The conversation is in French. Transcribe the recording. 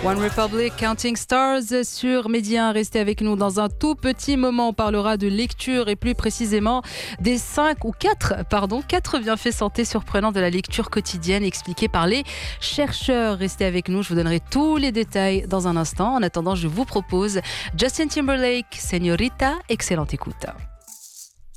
One Republic, Counting Stars sur Média 1. Restez avec nous dans un tout petit moment. On parlera de lecture et plus précisément des 4 bienfaits santé surprenants de la lecture quotidienne expliqués par les chercheurs. Restez avec nous, je vous donnerai tous les détails dans un instant. En attendant, je vous propose Justin Timberlake, Señorita. Excellente écoute.